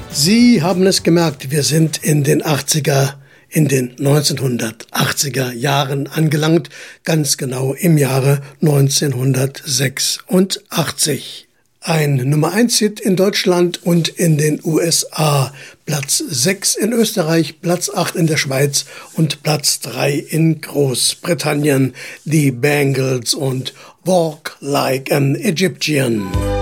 Sie haben es gemerkt, wir sind in den 1980er Jahren angelangt, ganz genau im Jahre 1986. Ein Nummer-1-Hit in Deutschland und in den USA, Platz 6 in Österreich, Platz 8 in der Schweiz und Platz 3 in Großbritannien, die Bangles und Walk Like an Egyptian.